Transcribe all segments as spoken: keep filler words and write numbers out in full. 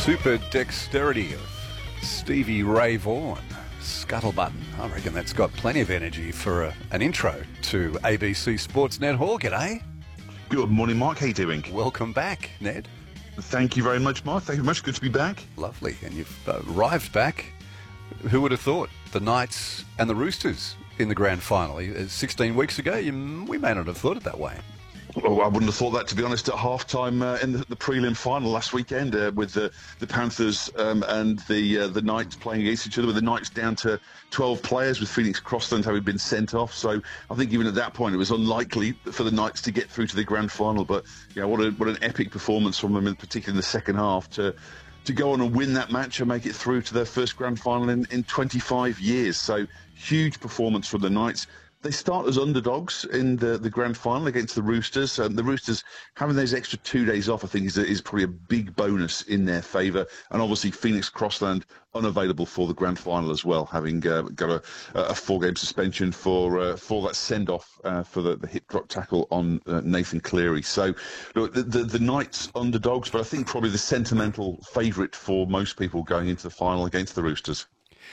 super dexterity of Stevie Ray Vaughan. Scuttlebutton. I reckon that's got plenty of energy for a, an intro to A B C Sports. Ned Hall, g'day. Good morning, Mark. How you doing? Welcome back, Ned. Thank you very much, Mark. Thank you very much. Good to be back. Lovely. And you've uh, arrived back. Who would have thought? The Knights and the Roosters in the grand final. Uh, sixteen weeks ago, you, we may not have thought it that way. Well, I wouldn't have thought that, to be honest, at half-time uh, in the, the prelim final last weekend uh, with the, the Panthers um, and the uh, the Knights playing against each other, with the Knights down to twelve players, with Phoenix Crossland having been sent off. So I think even at that point it was unlikely for the Knights to get through to the grand final. But yeah, what, a, what an epic performance from them, in particular in the second half, to to go on and win that match and make it through to their first grand final in, in twenty-five years. So huge performance from the Knights. They start as underdogs in the, the grand final against the Roosters. Um, the Roosters having those extra two days off, I think, is, is probably a big bonus in their favour. And obviously, Phoenix Crossland unavailable for the grand final as well, having uh, got a, a four-game suspension for uh, for that send-off uh, for the, the hip drop tackle on uh, Nathan Cleary. So, look, the, the, the Knights underdogs, but I think probably the sentimental favourite for most people going into the final against the Roosters.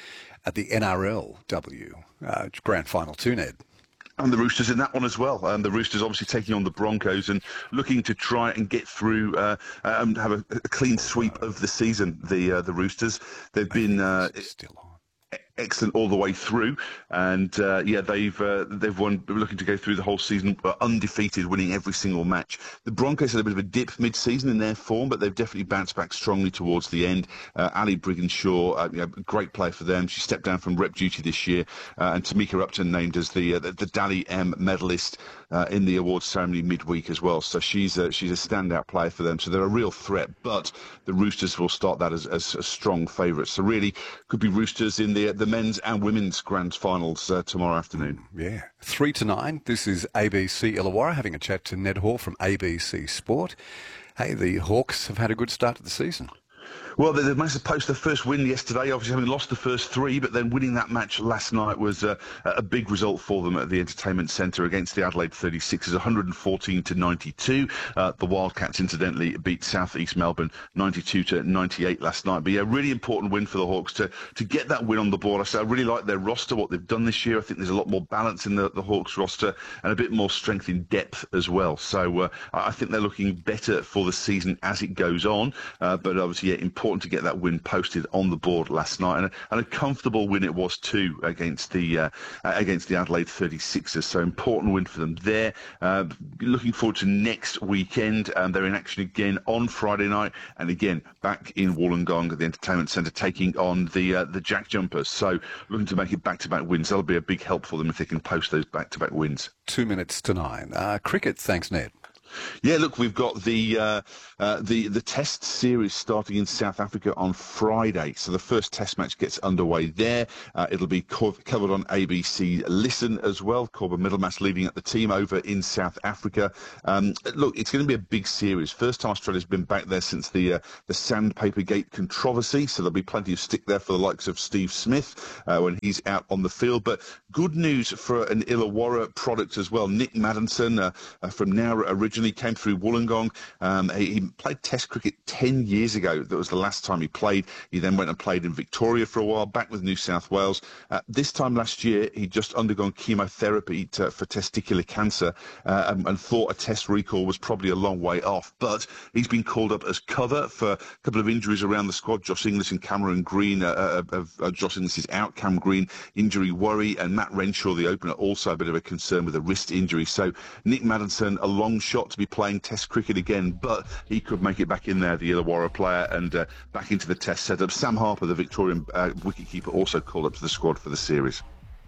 At the N R L W uh, grand final too, Ned. And the Roosters in that one as well. And the Roosters obviously taking on the Broncos and looking to try and get through uh, and have a, a clean sweep of the season. The uh, the Roosters, they've been uh, still on. excellent all the way through, and uh, yeah, they've uh, they've won. Looking to go through the whole season uh, undefeated, winning every single match. The Broncos had a bit of a dip mid-season in their form, but they've definitely bounced back strongly towards the end. Uh, Ali Brigginshaw, uh, you know, great player for them. She stepped down from rep duty this year, uh, and Tamika Upton named as the uh, the, the Dally M medalist uh, in the awards ceremony midweek as well. So she's a, she's a standout player for them. So they're a real threat, but the Roosters will start that as, as a strong favourite. So really, could be Roosters in the the men's and women's grand finals uh, tomorrow afternoon. Yeah, three to nine. This is A B C Illawarra having a chat to Ned Hall from A B C Sport. Hey, the Hawks have had a good start to the season. Well, they managed to post their first win yesterday, obviously having lost the first three, but then winning that match last night was uh, a big result for them at the Entertainment Centre against the Adelaide thirty-sixers, one hundred fourteen to ninety-two. Uh, the Wildcats, incidentally, beat South East Melbourne ninety-two to ninety-eight last night. But yeah, really important win for the Hawks to, to get that win on the board. I say I really like their roster, what they've done this year. I think there's a lot more balance in the, the Hawks roster and a bit more strength in depth as well. So uh, I think they're looking better for the season as it goes on. Uh, but obviously, yeah, important to get that win posted on the board last night, and a, and a comfortable win it was too against the uh, against the Adelaide thirty-sixers. So important win for them there. Uh, looking forward to next weekend. Um, they're in action again on Friday night, and again back in Wollongong at the Entertainment Centre, taking on the uh, the Jack Jumpers. So looking to make it back-to-back wins. That'll be a big help for them if they can post those back-to-back wins. Two minutes to nine. Uh, cricket. Thanks, Ned. Yeah, look, we've got the uh, uh, the the Test series starting in South Africa on Friday. So the first Test match gets underway there. Uh, it'll be co- covered on A B C Listen as well. Corbin Middlemass leading up the team over in South Africa. Um, look, it's going to be a big series. First time Australia's been back there since the uh, the Sandpaper Gate controversy. So there'll be plenty of stick there for the likes of Steve Smith uh, when he's out on the field. But good news for an Illawarra product as well. Nick Maddinson uh, uh, from Nowra originally came through Wollongong. Um, he, he played Test cricket ten years ago. That was the last time he played. He then went and played in Victoria for a while, back with New South Wales. Uh, this time last year, he'd just undergone chemotherapy to, for testicular cancer uh, and, and thought a Test recall was probably a long way off. But he's been called up as cover for a couple of injuries around the squad. Josh Inglis and Cameron Green. Uh, uh, uh, Josh Inglis is out. Cam Green, injury worry. And Matt Renshaw, the opener, also a bit of a concern with a wrist injury. So Nick Maddinson, a long shot to be playing Test cricket again, but he could make it back in there, the Illawarra player, and uh, back into the Test setup. Sam Harper, the Victorian uh, wicketkeeper, also called up to the squad for the series.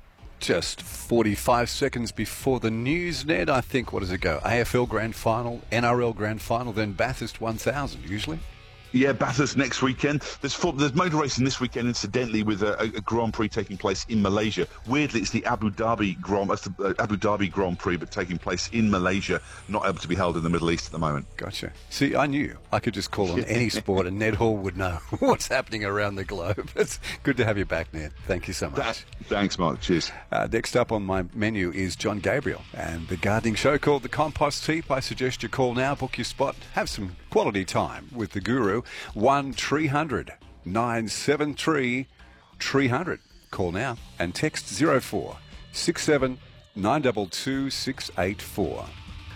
Just forty-five seconds before the news, Ned. I think, what does it go? A F L Grand Final, N R L Grand Final, then Bathurst one thousand, usually? Yeah, Bathurst next weekend. There's four, there's motor racing this weekend, incidentally, with a, a Grand Prix taking place in Malaysia. Weirdly, it's the Abu Dhabi Grand, that's the uh, Abu Dhabi Grand Prix, but taking place in Malaysia, not able to be held in the Middle East at the moment. Gotcha. See, I knew I could just call on any sport, and Ned Hall would know what's happening around the globe. It's good to have you back, Ned. Thank you so much. That, thanks, Mark. Cheers. Uh, next up on my menu is John Gabriel and the gardening show called The Compost Heap. I suggest you call now, book your spot, have some Quality time with the Guru. one three hundred nine seven three three hundred. Call now and text zero four six seven nine two two six eight four.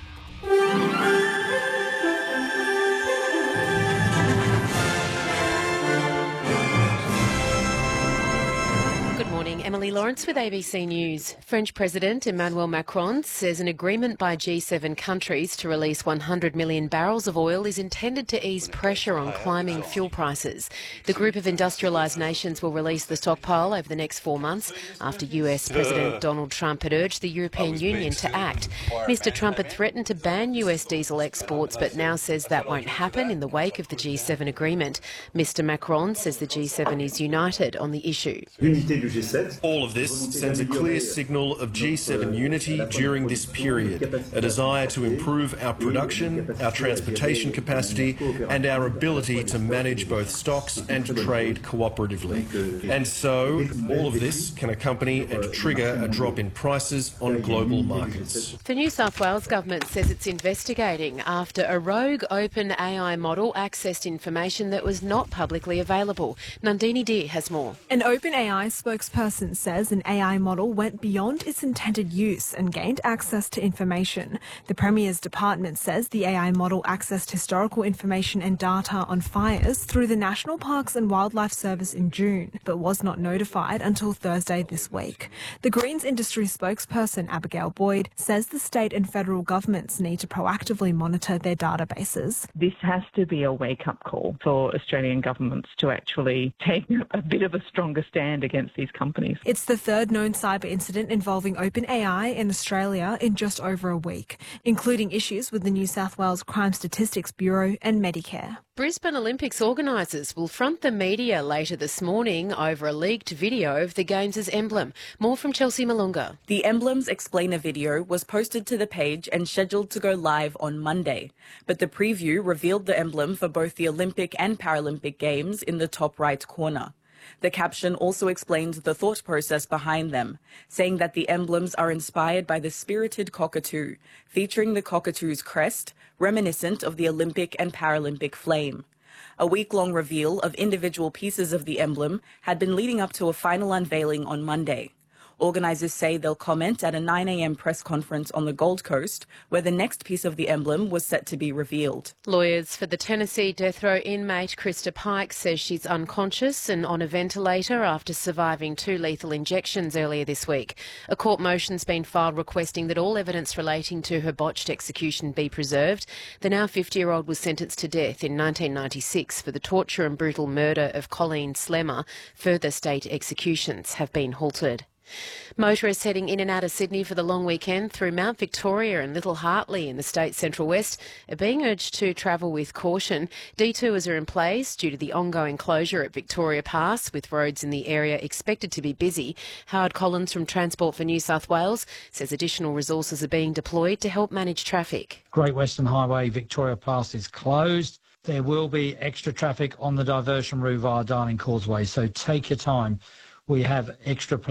Emily Lawrence with A B C News. French President Emmanuel Macron says an agreement by G seven countries to release one hundred million barrels of oil is intended to ease pressure on climbing fuel prices. The group of industrialised nations will release the stockpile over the next four months after U S President Donald Trump had urged the European Union to act. Mister Trump had threatened to ban U S diesel exports but now says that won't happen in the wake of the G seven agreement. Mister Macron says the G seven is united on the issue. All of this sends a clear signal of G seven unity during this period, a desire to improve our production, our transportation capacity and our ability to manage both stocks and trade cooperatively. And so, all of this can accompany and trigger a drop in prices on global markets. The New South Wales government says it's investigating after a rogue open A I model accessed information that was not publicly available. Nandini Deer has more. An OpenAI spokesperson says an A I model went beyond its intended use and gained access to information. The Premier's department says the A I model accessed historical information and data on fires through the National Parks and Wildlife Service in June, but was not notified until Thursday this week. The Greens industry spokesperson Abigail Boyd says the state and federal governments need to proactively monitor their databases. This has to be a wake-up call for Australian governments to actually take a bit of a stronger stand against these companies. It's the third known cyber incident involving OpenAI in Australia in just over a week, including issues with the New South Wales Crime Statistics Bureau and Medicare. Brisbane Olympics organisers will front the media later this morning over a leaked video of the Games' emblem. More from Chelsea Malunga. The emblem's explainer video was posted to the page and scheduled to go live on Monday, but the preview revealed the emblem for both the Olympic and Paralympic Games in the top right corner. The caption also explains the thought process behind them, saying that the emblems are inspired by the spirited cockatoo, featuring the cockatoo's crest, reminiscent of the Olympic and Paralympic flame. A week-long reveal of individual pieces of the emblem had been leading up to a final unveiling on Monday. Organisers say they'll comment at a nine a m press conference on the Gold Coast, where the next piece of the emblem was set to be revealed. Lawyers for the Tennessee death row inmate Krista Pike says she's unconscious and on a ventilator after surviving two lethal injections earlier this week. A court motion's been filed requesting that all evidence relating to her botched execution be preserved. The now fifty-year-old was sentenced to death in nineteen ninety-six for the torture and brutal murder of Colleen Slemmer. Further state executions have been halted. Motorists heading in and out of Sydney for the long weekend through Mount Victoria and Little Hartley in the state's central west are being urged to travel with caution. Detours are in place due to the ongoing closure at Victoria Pass, with roads in the area expected to be busy. Howard Collins from Transport for New South Wales says additional resources are being deployed to help manage traffic. Great Western Highway Victoria Pass is closed. There will be extra traffic on the diversion route via Darling Causeway, so take your time. We have extra